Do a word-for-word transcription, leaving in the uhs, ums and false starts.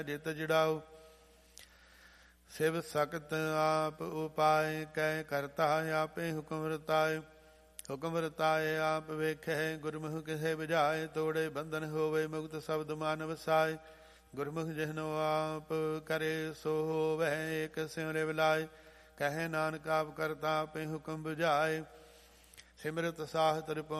ਜਿਤ ਜੜਾਓ। ਸਿਵ ਸਕਤ ਆਪ ਉਪਾਏ ਕਹਿ ਕਰਤਾ ਆਪੇ ਹੁਕਮ ਰਤਾਏ। ਹੁਕਮ ਰਤਾਏ ਆਪ ਵੇਖੈ ਗੁਰਮੁਖ ਕਿਸੇ ਬੁਝਾਏ। ਤੋੜੇ ਬੰਧਨ ਹੋਵੇ ਮੁਕਤ ਸ਼ਬਦ ਮਨ ਵਸਾਏ। ਗੁਰਮੁਖ ਜਿਹਨੋ ਆਪ ਕਰੇ ਸੋ ਹੋਵੇ ਏਕ ਸਿਮਰਿ ਵਿਲਾਏ। ਕਹੈ ਨਾਨਕ ਆਪ ਕਰਤਾ ਆਪੇ ਹੁਕਮ ਬੁਝਾਏ। ਸਿਮਰਤ ਸਾਹਤ ਰਿਪੁ